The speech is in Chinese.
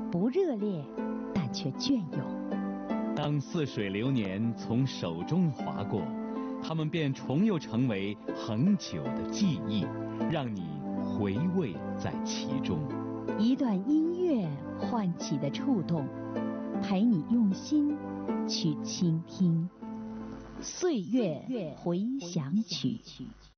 不热烈，但却隽永。 当似水流年从手中划过，它们便重又成为恒久的记忆，让你回味在其中。 一段音乐唤起的触动，陪你用心去倾听。岁月回响曲。